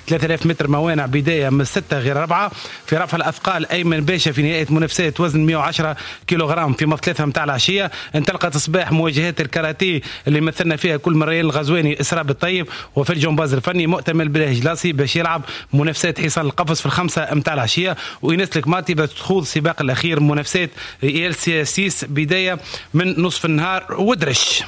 3000 متر موانع بداية من 6 غير 4. في رفع الأثقال أيمن باشا في نهاية منافسات وزن 110 كيلوغرام في مفتلثها متاع العشية. انطلقت صباح مواجهات الكاراتيه اللي مثلنا فيها كل مريان الغزواني إسراء بالطيب، وفي الجمباز الفني مؤتمل بالهجلاسي باش يلعب منافسات حصان القفص في الخمسة متاع العشية، وإناس الكماتي باش تخوض السباق الأخير منافسات إيل سياسيس بداية من نصف النهار ودرش.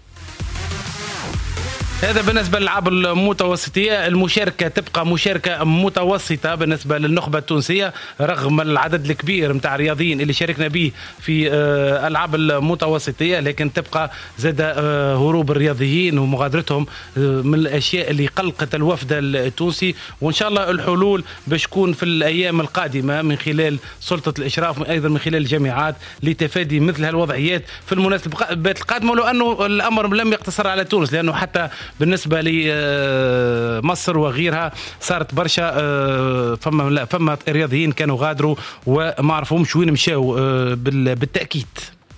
هذا بالنسبة للألعاب المتوسطية. المشاركة تبقى مشاركة متوسطة بالنسبة للنخبة التونسية رغم العدد الكبير متاع الرياضيين اللي شاركنا به في الألعاب المتوسطية، لكن تبقى زاد هروب الرياضيين ومغادرتهم من الأشياء اللي قلقت الوفد التونسي، وإن شاء الله الحلول باش تكون في الأيام القادمة من خلال سلطة الإشراف وأيضا من خلال الجامعات لتفادي مثل هالوضعيات في المناسبات القادمة، ولو أنه الأمر لم يقتصر على تونس، لأنه حتى بالنسبة لمصر وغيرها صارت برشا فما رياضيين كانوا غادروا وما عرفهمش وين مشاو بالتأكيد.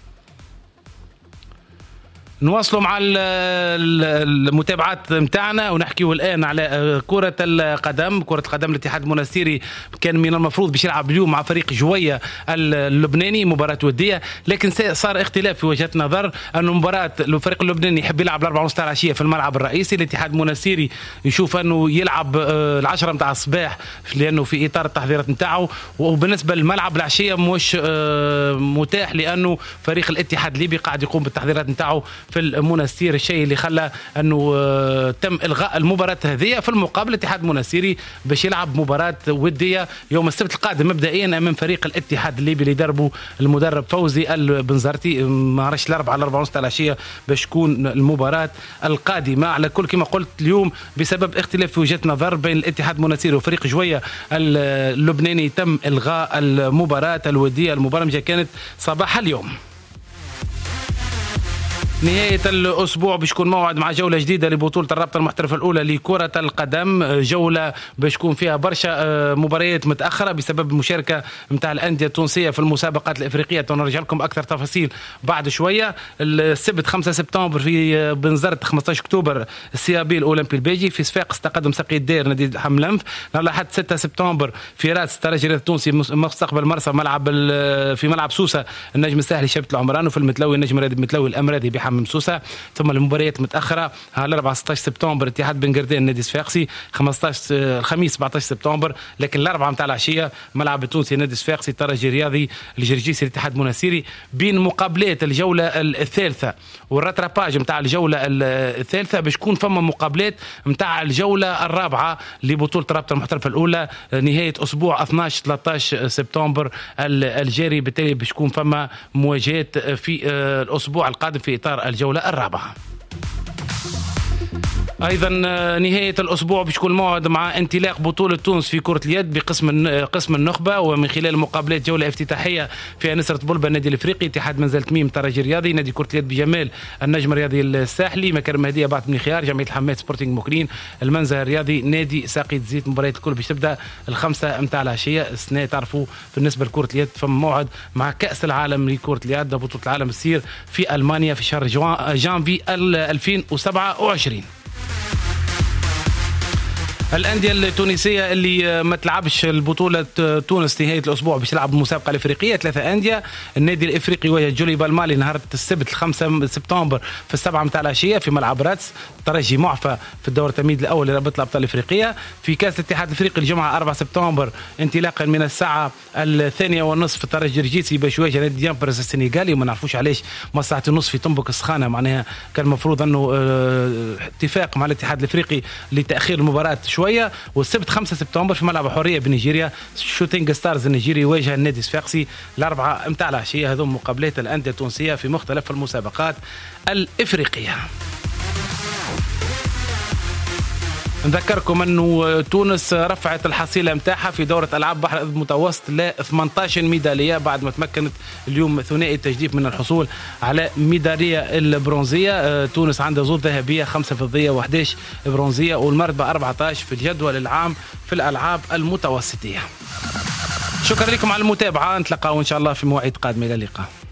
نواصلوا مع المتابعات متاعنا ونحكيوا الآن على كرة القدم. كرة القدم الاتحاد المنستيري كان من المفروض باش يلعب اليوم مع فريق جوية اللبناني مباراة ودية، لكن صار اختلاف في وجهة نظر أنه مباراة الفريق اللبناني يحب يلعب 4:30 تاع العشية في الملعب الرئيسي، الاتحاد المنستيري يشوف أنه يلعب 10 متاع الصباح لأنه في إطار التحضيرات متاعه، وبالنسبة للملعب العشية مش متاح لأنه فريق الاتحاد الليبي قاعد يقوم بالتحضيرات متاعه في المنستير، الشيء اللي خلى انه تم الغاء المباراه هذه. في المقابل الاتحاد المنستيري باش يلعب مباراه وديه يوم السبت القادم مبدئيا امام فريق الاتحاد الليبي اللي دربه المدرب فوزي البنزرتي، ما عرفش الاربعه على 4:30 تاع العشيه باش تكون المباراه القادمه. على كل كما قلت اليوم بسبب اختلاف في وجهه نظر بين الاتحاد المنستيري وفريق جويه اللبناني تم الغاء المباراه الوديه المبرمجه كانت صباح اليوم. نهاية الأسبوع باش يكون موعد مع جولة جديدة لبطولة الرابطة المحترفة الأولى لكرة القدم، جولة باش يكون فيها برشا مباريات متأخرة بسبب المشاركة متاع الأندية التونسية في المسابقات الإفريقية. تنرجع لكم أكثر تفاصيل بعد شوية. السبت 5 سبتمبر في بنزرت 15 أكتوبر السيابي الأولمبي البيجي، في صفاقس تقدم ساقي الدير نادي حملنف، لحد 6 سبتمبر في راس الترجي التونسي مستقبل مرسى في ملعب سوسة النجم الساحلي شبت العمران، وفي المتلوي النجم المتلوي الأمرادي حمم سوسة. ثم المباريات متأخرة على 16 سبتمبر اتحاد بن قردان نادي صفاقسي، الخميس 17 سبتمبر، لكن الأربعة متاع العشية ملعب التونسي نادي صفاقسي ترجي رياضي الجرجيسي الاتحاد المنستيري. بين مقابلات الجولة الثالثة والراتراباج متاع الجولة الثالثة باش تكون فما مقابلات متاع الجولة الرابعة لبطولة الرابطة المحترفة الأولى نهاية أسبوع 12-13 سبتمبر الجاري، بالتالي باش تكون فما مواجهات في الأسبوع القادم في إطار الجولة الرابعة. ايضا نهايه الاسبوع باش يكون موعد مع انطلاق بطوله تونس في كره اليد بقسم النخبه، ومن خلال مقابلات جوله افتتاحيه فيها نصره بلبه النادي الافريقي، اتحاد منزل تميم ترجي رياضي، نادي كره اليد بجمال النجم الرياضي الساحلي، مكارم مهديه بعث بن خيار، جمعيه الحماد سبورتينغ موكرين، المنزل الرياضي نادي ساقية زيت. المباريات الكل باش تبدا 5 متاع العشيه. السنه تعرفوا بالنسبه لكره اليد فما موعد مع كاس العالم لكره اليد، بطوله العالم تصير في المانيا في شهر جانفي 2027. الأندية التونسية اللي ما تلعبش البطولة تونس نهاية الأسبوع باش تلعب المسابقة الإفريقية 3 أندية. النادي الإفريقي واجه جوليبا المالي نهار السبت 5 سبتمبر في 7 متاع العشية في ملعب راتس. الترجي معفى في الدور التمهيدي الأول لرابطة الأبطال الإفريقية. في كأس الاتحاد الإفريقي الجمعة 4 سبتمبر انطلاقا من الساعة 2:30 الترجي الرجيسي باش يواجه نادي ديامبرس السنغالي، وما نعرفوش علاش ما 1:30 في تنبك السخانة، معناها كان المفروض أنه اتفاق مع الاتحاد الإفريقي لتأخير المباراة شويه. والسبت 5 سبتمبر في ملعب حريه بنيجيريا شوتينغ ستارز النيجيري يواجه النادي الصفاقسي 4 متاع العشيه. هذوم مقابلات الانديه التونسيه في مختلف المسابقات الافريقيه. نذكركم انه تونس رفعت الحصيله نتاعها في دوره العاب بحر المتوسط ل 18 ميداليه بعد ما تمكنت اليوم ثنائي التجديف من الحصول على ميداليه البرونزيه. تونس عندها زوج ذهبيه 5 فضيه و11 برونزيه والمرتبه 14 في الجدول العام في الالعاب المتوسطيه. شكرا لكم على المتابعه، نتلقاو ان شاء الله في مواعيد قادمه. الى اللقاء.